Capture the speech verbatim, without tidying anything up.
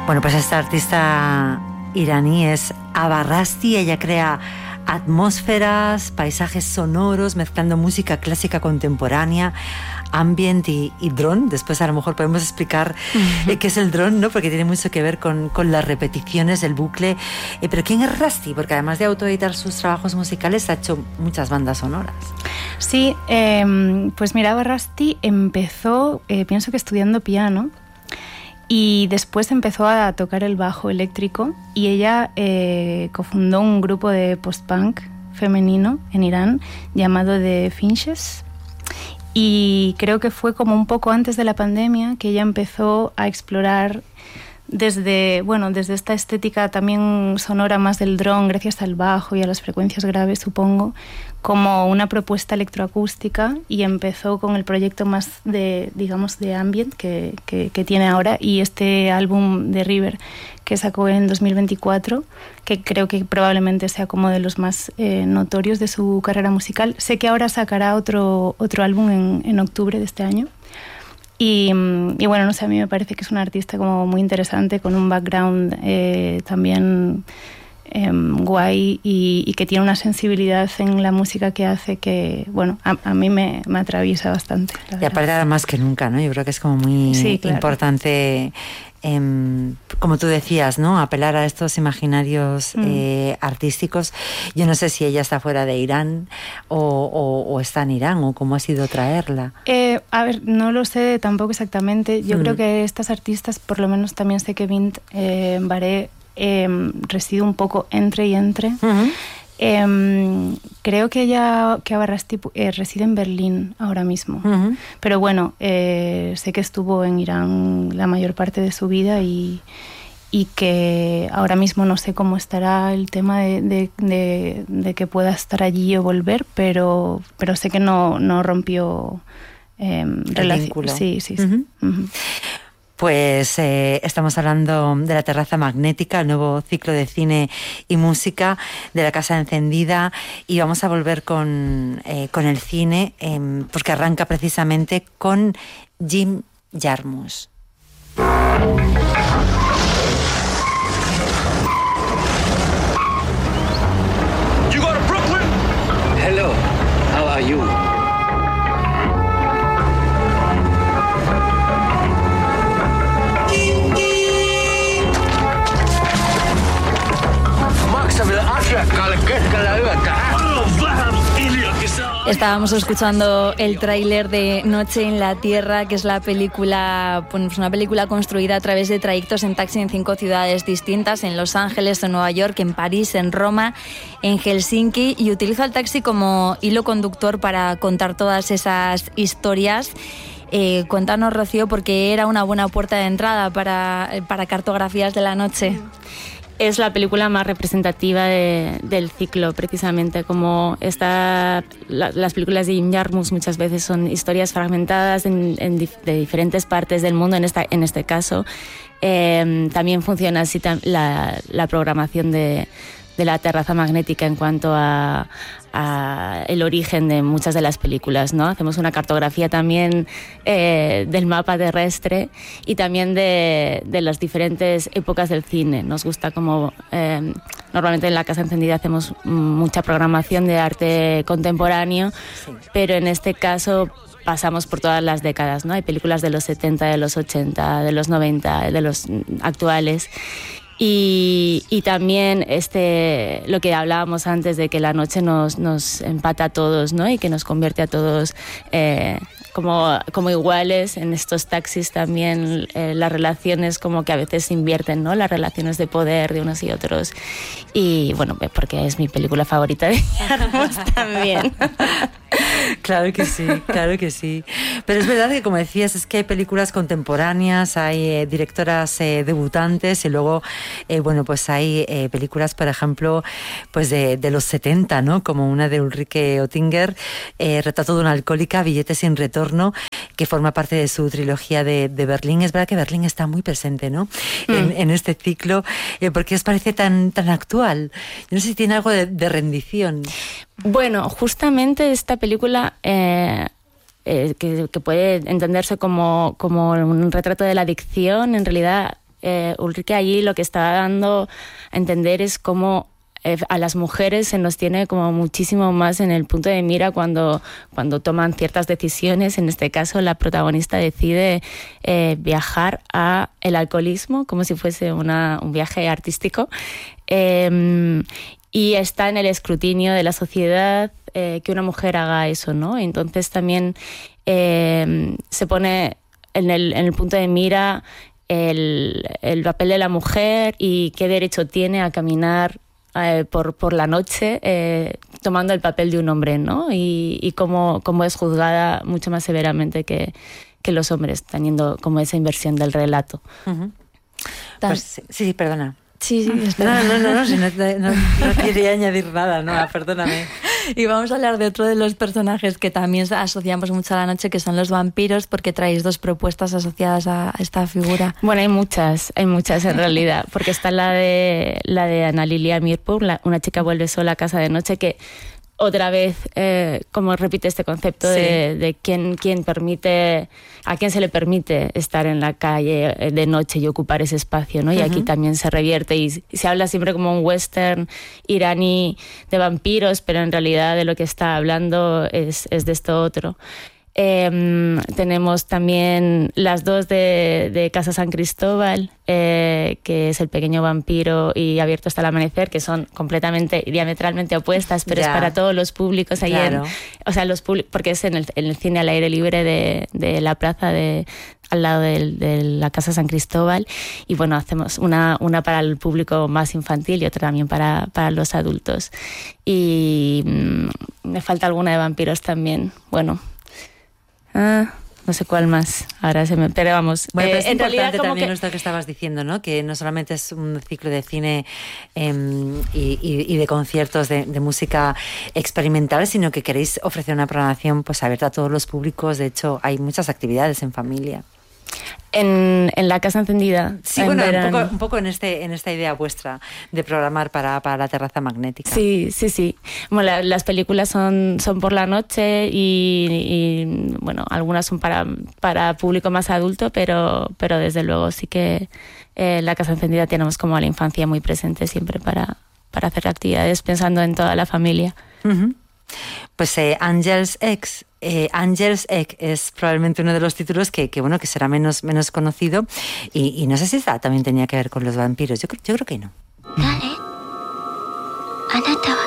Bueno, pues esta artista iraní es Abarrasti. Ella crea atmósferas, paisajes sonoros, mezclando música clásica contemporánea, ambient y, y drone. Después a lo mejor podemos explicar uh-huh. eh, qué es el drone, ¿no? Porque tiene mucho que ver con, con las repeticiones, el bucle. Eh, pero ¿quién es Rusty? Porque además de autoeditar sus trabajos musicales, ha hecho muchas bandas sonoras. Sí, eh, pues mira, Abarrasti empezó, eh, pienso que estudiando piano, y después empezó a tocar el bajo eléctrico, y ella eh, cofundó un grupo de post-punk femenino en Irán llamado The Finches, y creo que fue como un poco antes de la pandemia que ella empezó a explorar desde, bueno, desde esta estética también sonora más del drone, gracias al bajo y a las frecuencias graves, supongo, como una propuesta electroacústica, y empezó con el proyecto más de, digamos, de ambient que, que, que tiene ahora, y este álbum de River que sacó en dos mil veinticuatro, que creo que probablemente sea como de los más eh, notorios de su carrera musical. Sé que ahora sacará otro, otro álbum en, en octubre de este año. Y, y bueno, no sé, a mí me parece que es una artista como muy interesante, con un background eh, también eh, guay, y, y que tiene una sensibilidad en la música que hace que, bueno, a, a mí me, me atraviesa bastante. Y aparte ahora más que nunca, ¿no? Yo creo que es como muy sí, claro. importante, eh, como tú decías, ¿no? Apelar a estos imaginarios mm. eh, artísticos. Yo no sé si ella está fuera de Irán o, o, o está en Irán, o cómo ha sido traerla. Eh, a ver, no lo sé tampoco exactamente. Yo mm. creo que estas artistas, por lo menos también sé que Bint eh, Baré eh, reside un poco entre y entre. Uh-huh. Eh, creo que ella, que Abarrasti eh, reside en Berlín ahora mismo. Uh-huh. Pero bueno, eh, sé que estuvo en Irán la mayor parte de su vida, y, y que ahora mismo no sé cómo estará el tema de, de, de, de que pueda estar allí o volver, pero, pero sé que no, no rompió eh, relación. Sí, sí, sí. Uh-huh. Uh-huh. Pues eh, estamos hablando de La Terraza Magnética, el nuevo ciclo de cine y música de la Casa Encendida, y vamos a volver con, eh, con el cine, eh, porque arranca precisamente con Jim Jarmusch. You go to Brooklyn? Hello, how are you? Estábamos escuchando el tráiler de Noche en la Tierra, que es la película, pues una película construida a través de trayectos en taxi en cinco ciudades distintas, en Los Ángeles, en Nueva York, en París, en Roma, en Helsinki, y utiliza el taxi como hilo conductor para contar todas esas historias. Eh, cuéntanos, Rocío, porque era una buena puerta de entrada para, para Cartografías de la Noche. Es la película más representativa de, del ciclo, precisamente. Como esta, la, las películas de Jim Jarmusch muchas veces son historias fragmentadas en, en dif, de diferentes partes del mundo. En, esta, en este caso eh, también funciona así la, la programación de, de La Terraza Magnética en cuanto a, a el origen de muchas de las películas, ¿no? Hacemos una cartografía también eh, del mapa terrestre, y también de, de las diferentes épocas del cine. Nos gusta como eh, normalmente en la Casa Encendida hacemos mucha programación de arte contemporáneo, sí. Pero en este caso pasamos por todas las décadas, ¿no? Hay películas de los setenta, de los ochenta, de los noventa, de los actuales. Y, y también este, lo que hablábamos antes de que la noche nos, nos empata a todos, ¿no? Y que nos convierte a todos eh, como, como iguales. En estos taxis también eh, las relaciones como que a veces se invierten, ¿no? Las relaciones de poder de unos y otros. Y bueno, porque es mi película favorita de Jarmusch también. Claro que sí, claro que sí. Pero es verdad que, como decías, es que hay películas contemporáneas, hay eh, directoras eh, debutantes, y luego Eh, bueno, pues hay eh, películas, por ejemplo, pues de, de los setenta, ¿no? Como una de Ulrike Oettinger, eh, Retrato de una alcohólica, Billete sin retorno, que forma parte de su trilogía de, de Berlín. Es verdad que Berlín está muy presente, ¿no? Mm. En, en este ciclo, eh, porque os parece tan, tan actual. Yo no sé si tiene algo de, de rendición. Bueno, justamente esta película eh, eh, que, que puede entenderse como, como un retrato de la adicción, en realidad eh, Ulrike allí lo que está dando a entender es cómo eh, a las mujeres se nos tiene como muchísimo más en el punto de mira cuando, cuando toman ciertas decisiones. En este caso, la protagonista decide eh, viajar a el alcoholismo como si fuese una, un viaje artístico. Eh, y está en el escrutinio de la sociedad eh, que una mujer haga eso, ¿no? Entonces también eh, se pone en el, en el punto de mira el, el papel de la mujer y qué derecho tiene a caminar eh, por, por la noche eh, tomando el papel de un hombre, ¿no? Y, y cómo, cómo es juzgada mucho más severamente que, que los hombres, teniendo como esa inversión del relato. Uh-huh. Pues, sí, sí, perdona. Sí, sí, espera. No, no, no, no, si no, no, no quería añadir nada, no, perdóname. Y vamos a hablar de otro de los personajes que también asociamos mucho a la noche, que son los vampiros, porque traéis dos propuestas asociadas a esta figura. Bueno, hay muchas, hay muchas en realidad, porque está la de la de Ana Lilia Mirpur, la, una chica vuelve sola a casa de noche, que otra vez, eh, como repite este concepto sí. de, de quién, quién permite, a quién se le permite estar en la calle de noche y ocupar ese espacio, ¿no? Y uh-huh. aquí también se revierte y, y se habla siempre como un western iraní de vampiros, pero en realidad de lo que está hablando es, es de esto otro. Eh, tenemos también las dos de, de Casa San Cristóbal, eh, que es El pequeño vampiro y Abierto hasta el amanecer, que son completamente, diametralmente opuestas, pero ya. es para todos los públicos. Ahí claro. en, o sea, los porque es en el, en el cine al aire libre de, de la plaza de al lado de, de la Casa San Cristóbal, y bueno, hacemos una, una para el público más infantil y otra también para, para los adultos. Y mmm, me falta alguna de vampiros también, bueno... Ah, no sé cuál más. Ahora se me... Pero vamos, bueno, pero es eh, en importante realidad como también que... esto que estabas diciendo, ¿no? Que no solamente es un ciclo de cine eh, y, y, y de conciertos de, de música experimental, sino que queréis ofrecer una programación pues abierta a todos los públicos. De hecho, hay muchas actividades en familia. En, en la Casa Encendida. Sí, bueno, un poco, un poco en este en esta idea vuestra de programar para, para la terraza magnética. Sí, sí, sí. Bueno, la, las películas son, son por la noche y, y bueno, algunas son para, para público más adulto, pero, pero desde luego sí que eh, en la Casa Encendida tenemos como a la infancia muy presente siempre para, para hacer actividades pensando en toda la familia. Uh-huh. Pues eh, Angel's Egg, eh, Angel's Egg es probablemente uno de los títulos que, que bueno, que será menos, menos conocido y, y no sé si esta también tenía que ver con los vampiros. Yo, yo creo que no.